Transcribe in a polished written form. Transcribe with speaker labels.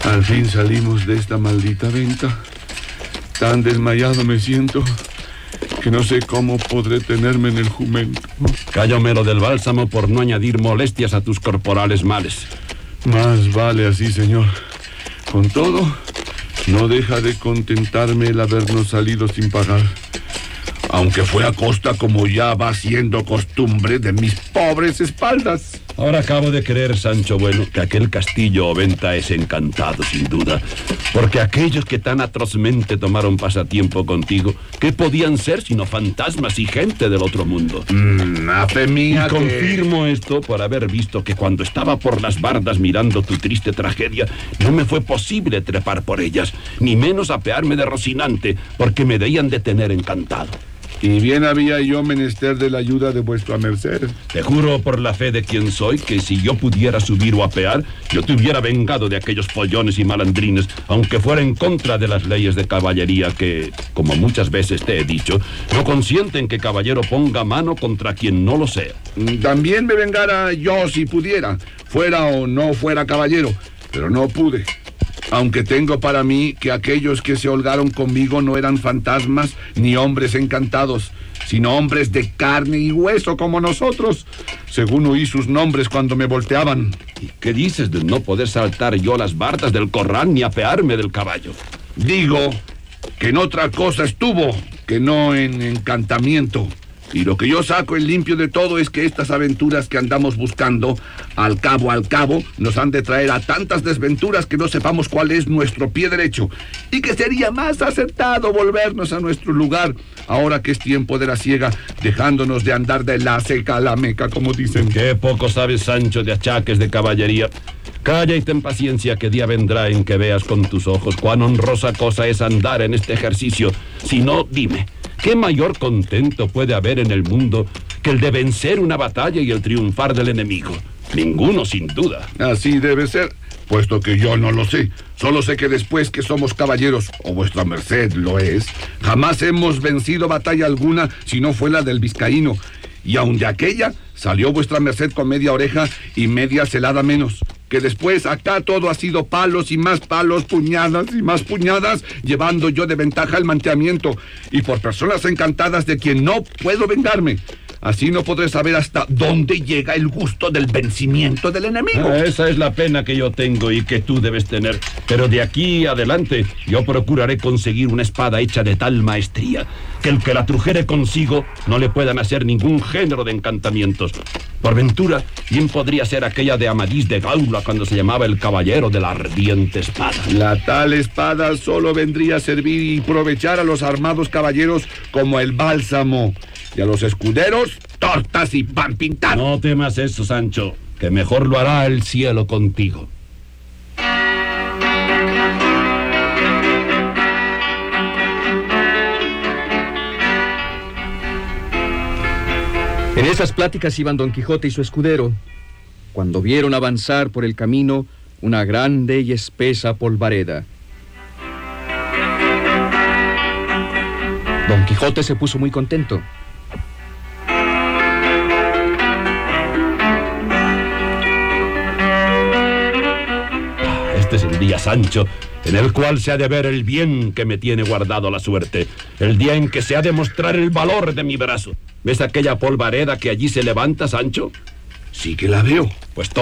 Speaker 1: Al fin salimos de esta maldita venta. Tan desmayado me siento que no sé cómo podré tenerme en el jumento.
Speaker 2: Calla, Homero del Bálsamo, por no añadir molestias a tus corporales males.
Speaker 1: Más vale así, señor. Con todo, no deja de contentarme el habernos salido sin pagar. Aunque fue a costa, como ya va siendo costumbre, de mis pobres espaldas.
Speaker 2: Ahora acabo de creer, Sancho Bueno, que aquel castillo o venta es encantado, sin duda. Porque aquellos que tan atrozmente tomaron pasatiempo contigo, ¿qué podían ser sino fantasmas y gente del otro mundo?
Speaker 1: A fe mía
Speaker 2: y confirmo esto por haber visto que cuando estaba por las bardas mirando tu triste tragedia, no me fue posible trepar por ellas, ni menos apearme de Rocinante, porque me debían de tener encantado.
Speaker 1: Y bien había yo menester de la ayuda de vuestra merced.
Speaker 2: Te juro por la fe de quien soy que si yo pudiera subir o apear, yo te hubiera vengado de aquellos follones y malandrines, aunque fuera en contra de las leyes de caballería que, como muchas veces te he dicho, no consienten que caballero ponga mano contra quien no lo sea.
Speaker 1: También me vengara yo si pudiera, fuera o no fuera caballero, pero no pude. Aunque tengo para mí que aquellos que se holgaron conmigo no eran fantasmas ni hombres encantados, sino hombres de carne y hueso como nosotros, según oí sus nombres cuando me volteaban.
Speaker 2: ¿Y qué dices de no poder saltar yo las bardas del corral ni apearme del caballo?
Speaker 1: Digo que en otra cosa estuvo, que no en encantamiento. Y lo que yo saco en limpio de todo es que estas aventuras que andamos buscando, al cabo, nos han de traer a tantas desventuras que no sepamos cuál es nuestro pie derecho. Y que sería más acertado volvernos a nuestro lugar, ahora que es tiempo de la siega, dejándonos de andar de la seca a la meca, como dicen.
Speaker 2: Qué poco sabes, Sancho, de achaques de caballería. Calla y ten paciencia, que día vendrá en que veas con tus ojos cuán honrosa cosa es andar en este ejercicio. Si no, dime, ¿qué mayor contento puede haber en el mundo que el de vencer una batalla y el triunfar del enemigo? Ninguno, sin duda.
Speaker 1: Así debe ser, puesto que yo no lo sé. Solo sé que después que somos caballeros, o vuestra merced lo es, jamás hemos vencido batalla alguna si no fue la del vizcaíno. Y aun de aquella salió vuestra merced con media oreja y media celada menos. Que después acá todo ha sido palos y más palos, puñadas y más puñadas, llevando yo de ventaja el manteamiento, y por personas encantadas de quien no puedo vengarme. Así no podré saber hasta dónde llega el gusto del vencimiento del enemigo.
Speaker 2: Esa es la pena que yo tengo y que tú debes tener. Pero de aquí adelante yo procuraré conseguir una espada hecha de tal maestría que el que la trujere consigo no le puedan hacer ningún género de encantamientos. Por ventura, bien podría ser aquella de Amadís de Gaula cuando se llamaba el caballero de la ardiente espada.
Speaker 1: La tal espada solo vendría a servir y aprovechar a los armados caballeros como el bálsamo, y a los escuderos, tortas y pan pintado.
Speaker 2: No temas eso, Sancho, que mejor lo hará el cielo contigo.
Speaker 3: En esas pláticas iban Don Quijote y su escudero, cuando vieron avanzar por el camino una grande y espesa polvareda. Don Quijote se puso muy contento.
Speaker 2: Este es el día, Sancho, en el cual se ha de ver el bien que me tiene guardado la suerte, el día en que se ha de mostrar el valor de mi brazo. ¿Ves aquella polvareda que allí se levanta, Sancho?
Speaker 1: Sí que la veo.
Speaker 2: Pues